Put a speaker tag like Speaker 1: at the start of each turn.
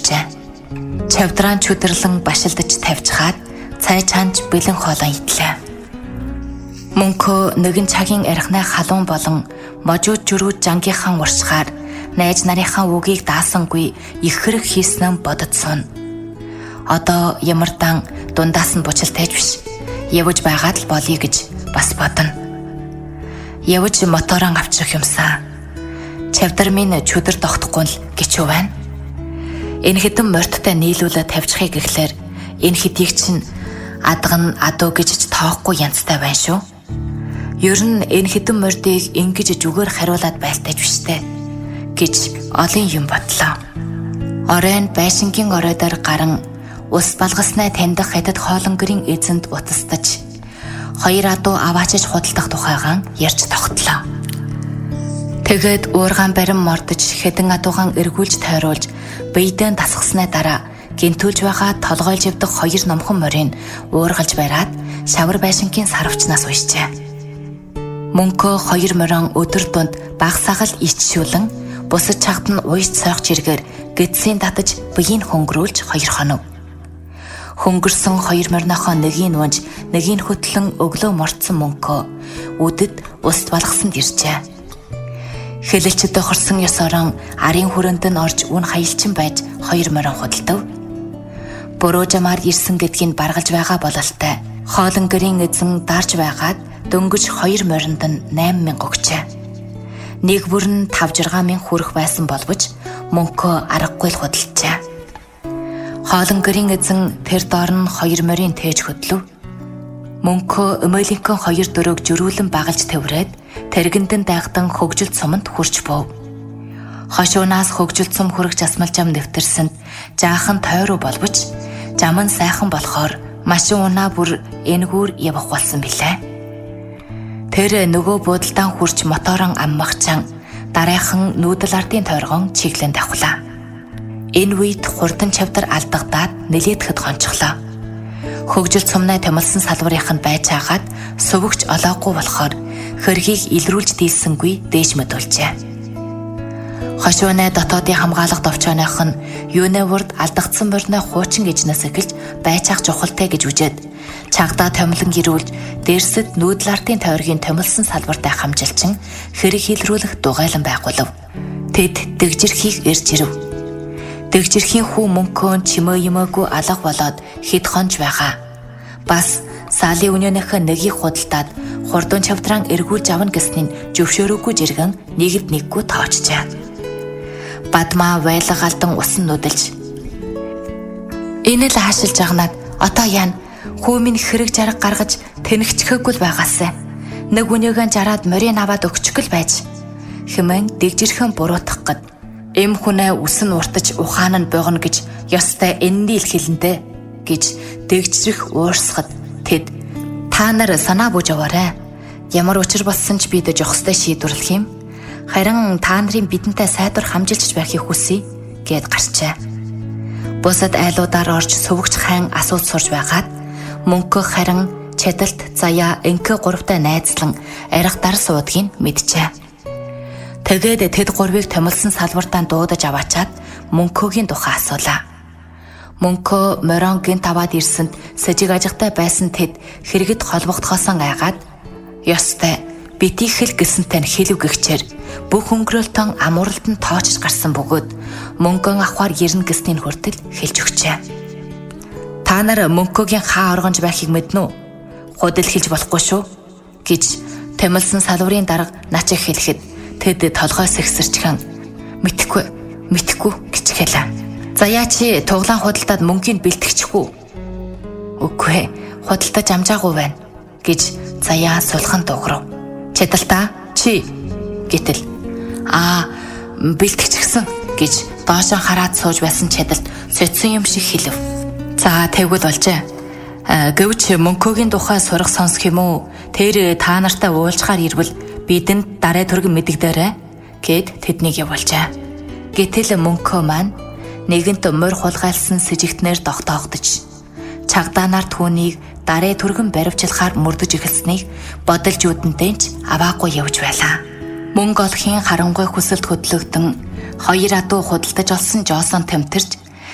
Speaker 1: явуулжээ. Чавдрaan чүдэрлэн башилдаж тавьчихаад цай чанж бэлэн хоолоо идлээ. Мөнхөө нэгэн цагийн архинаа халуун болон можууд журууд жангийнхан уршихаар найз нарынхаа үгийг даасангүй их хэрэг хийсэн нь бододсон. Одоо ямардан дундаас нь буцалтайж биш. Явж байгаад л болъё гэж бас бодно. Явж моторон авчрах юмсаа. Чавдар минь чүдэр тогтохгүй л гिचүү байна. Энэ хэдэн мордтой нийлүүлээ тавьчихыг гэхлээр энэ хэдийг чинь адган адуу гэж тоохгүй янзтай байна шүү. Ер нь энэ хэдэн мордыг ингэж зүгээр хариулаад байлтаж биштэй гэж олон юм бодлоо. Оройн байшингийн оройдоор гарan ус балгаснаа таних хятад хоолонгэрийн эзэнд утастаж хоёр адуу аваачиж худалдах тухайгаан ярьж тогтлоо. Тэгээд уургаан барин мордож хэдэн адуугаан эргүүлж тойруулж биедэн тасгаснаа дараа гинтүүлж байгаа толгойлж явдаг хоёр номхон морийг уургалж бариад шавар байшингийн сарвчнаас уйжээ. Мөнхөө хоёр морин өдөр дунд багсаагал ичшүүлэн бусад чагт нь уйж сойгч иргээр гэдсийн татаж биеийг хөнгөрүүлж 2 хоног. Хөнгөрсөн хоёр моринохоо нэгийг унж нэгийг хөтлөн өглөө морцсон мөнхөө үдэд ус балгасанд иржээ. Хэлэлчд хорсон ёсорон арын хүрээнд нь орж үн хаялчин байж хоёр морин худалдав. Буруу жамаар ирсэн гэдгийг баргалж байгаа бололтой. Хоолонгэрийн эзэн дарж байгаад дөнгөж 2 моринд нь 8,000 өгчээ. Нэг бүр нь 5-6,000 хүрэх байсан боловч мөнхөө аргагүй л худалджээ. Хоолонгэрийн эзэн тэр доор нь 2 морийн тээж хөдлөв. Мөнхөө өмөөлийнхөн 2 дөрөг жөрүүлэн багалж тавираад тэргэндэн дайгдан хөгжилт суманд хурж бов. Хошуунаас хөгжилт сум хүрэх жасмал жам нэвтэрсэнд жаахан тойруу боловч жам нь сайхан болохоор машин унаа бүр энгүүр явах болсон билээ. Тэр нөгөө буудалдан хурж моторон аммагчаан дараахан нүүдэл ардын тойргон чиглэн давхлаа. Энэ үед хурдан чавдар алдагдаад нэлээдэхэд гонцглоо. Хөгжилт сумнаа томилсон салбарынханд байж хагаад сувгч олоогүй болохоор хөргийг илрүүлж дийлсэнгүй дээш мэдүүлжээ. Хошуунаа дотоодын хамгаалах товчооных нь юунэвэрд алдагдсан борноо хуучин гэжнээс эхэлж байцаах жухалтай гэж үжээд чагдаа томилон гэрүүлж дээрсэд нүүдэл ардын тойргийн томилсон салбартай хамжилчин хэрэг хилрүүлэх дугайлан байгуулав. Тэд дэгжирхийг ирж ирэв. Дэгжирхийн хүү мөнхөө чимөө юмаагүй алга болоод хэд хонж байгаа. Бас саалын үнэнийхээ нэгийг худалдаад хурдун чавдран эргүүлж авна гэсний зөвшөөрөөгүй жиргэн нэгд нэггүй тоочжээ. Бадмаа байлга алдан усан нүдэлж энэ л хаашилж агнаад одоо яана хүү минь хэрэг жарга гаргаж тэнэгчхээгүй л байгаасай. Нэг үнийгэн жараад морийг аваад өгчихгөл байж хэмээн дэгжирхэн буруутгах гэд эм хүнээ үсэн уртаж ухаан нь богно гэж ёстой энэний л хэлэндэ гэж дэгжрэх уурсахад тэд та нар санаа бууж аваарай. Ямар учир болсон ч бид жохстой шийдвэрлэх юм. Харин та нарын бидэнтэй сайдвар хамжилж байхыг хүсье гэд гарчээ. Бусад айлуудаар орж сувгч хайн асууж сурж байгаад мөнхөө харин чадалт заяа энхэ гуравтай найзлан арга дар суудгийг мэдчээ. Тэгээд тэд гурвыг томилсон салбартаа дуудаж аваачаад мөнхөөгийн тухай асуулаа. Мөнхөө морон гинт аваад ирсэнд сэжиг ажигтай байсан тэд хэрэгэд холбогдохоосоо айгаад ёстой битий хэл гэсэнтэй нь хэлв гихчээр бүх өнгөрөөлтөн амууралд нь тоочж гарсан бөгөөд мөнгөн авахар гэрн гэсний хүртэл хэлж өгчээ. Та нар мөнхөөгийн хаа оргонж байхыг мэднэ үү? Худал хэлж болохгүй шүү гэж томилсон салбарын дарга начиг хэлэхэд тэд толгойс ихсэрчхэн мэдхгүй гэж хэлээ. За яа чи туглаан худалдаад мөнгийг бэлтгэчих үү? Үгүй худалдаж амжаагүй байна гэж заяа сулхан дуурав. Чадалтаа чи гэтэл бэлтгэчихсэн гэж доошоо хараад сууж байсан чадалт сэтсэн юм шиг хэлв. За тэгвэл болжээ. Гэвч мөнхөөгийн тухай сурах сонсох юм уу? Тэр та нартай уулзахаар ирвэл бидэнд дараа түргэн мэдэгдээрэй гэд тэднийг явуулжээ. Гэтэл мөнхөө маань нэгэнт морь хулгайлсан сэжигтнэр тогтоогдож чагдаанаар түүнийг дараа түргэн баривчлахаар мөрдөж эхэлснийг бодолж үдэнтэй ч аваагүй явж байлаа. Мөнгө олохын харангуй хүсэлт хөдлөгдөн хоёр адуу худалдаж олсон Жоосон тэмтэрч